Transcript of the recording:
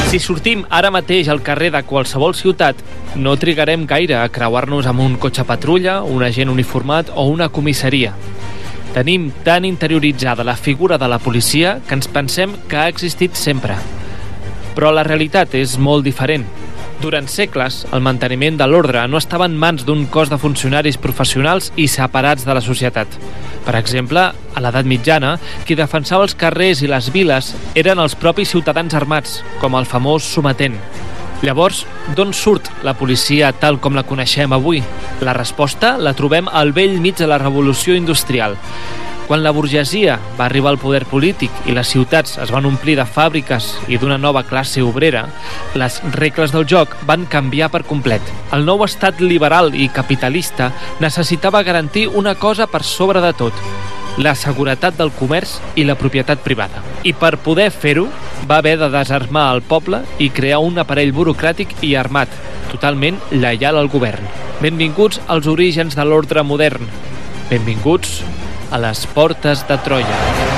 Si sortim ara mateix al carrer de qualsevol ciutat, no trigarem gaire a creuar-nos amb un cotxe patrulla, un agent uniformat o una comissaria. Tenim tan interioritzada la figura de la policia que ens pensem que ha existit sempre. Però la realitat és molt diferent. Durant segles, el manteniment de l'ordre no estava en mans d'un cos de funcionaris professionals i separats de la societat. Per exemple, a l'edat mitjana, qui defensava els carrers i les viles eren els propis ciutadans armats, com el famós sometent. Llavors, d'on surt la policia tal com la coneixem avui? La resposta la trobem al bell mig de la revolució industrial. Quan la burgesia va arribar al poder polític i les ciutats es van omplir de fàbriques i d'una nova classe obrera, les regles del joc van canviar per complet. El nou estat liberal i capitalista necessitava garantir una cosa per sobre de tot: la seguretat del comerç i la propietat privada. I per poder fer-ho, va haver de desarmar el poble i crear un aparell burocràtic i armat, totalment lleial al govern. Benvinguts als orígens de l'ordre modern. Benvinguts a les portes de Troia.